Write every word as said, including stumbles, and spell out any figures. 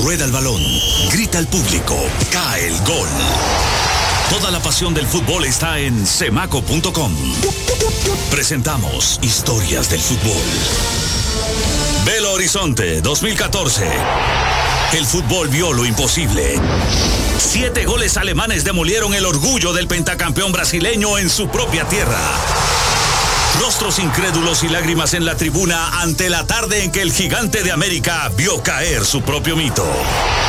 rueda el balón, grita el público, cae el gol. Toda la pasión del fútbol está en Semaco punto com. Presentamos Historias del Fútbol. Belo Horizonte dos mil catorce. El fútbol vio lo imposible. Siete goles alemanes demolieron el orgullo del pentacampeón brasileño en su propia tierra. Rostros incrédulos y lágrimas en la tribuna ante la tarde en que el gigante de América vio caer su propio mito.